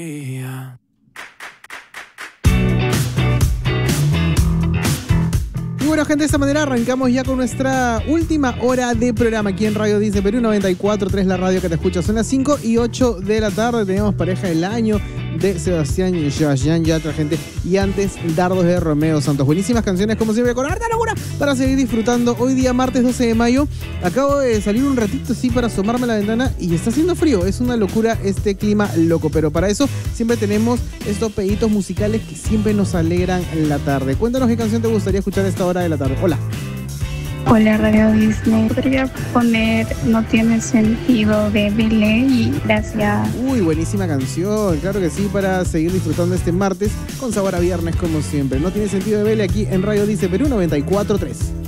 Y bueno, gente, de esta manera arrancamos ya con nuestra última hora de programa aquí en Radio Dice Perú 94.3, la radio que te escucha. Son las 5:08 de la tarde. Tenemos Pareja del Año de Sebastián Yatra, gente. Y antes, Dardos de Romeo Santos. Buenísimas canciones, como siempre, con harta locura para seguir disfrutando. Hoy día, martes 12 de mayo. Acabo de salir un ratito así para asomarme a la ventana y está haciendo frío. Es una locura este clima loco. Pero para eso siempre tenemos estos peditos musicales que siempre nos alegran la tarde. Cuéntanos qué canción te gustaría escuchar a esta hora de la tarde. Hola. Hola, Radio Disney. Podría poner No Tiene Sentido de Billy y gracias. Uy, buenísima canción. Claro que sí, para seguir disfrutando este martes con sabor a viernes como siempre. No Tiene Sentido de Billy aquí en Radio Dice Perú 94.3.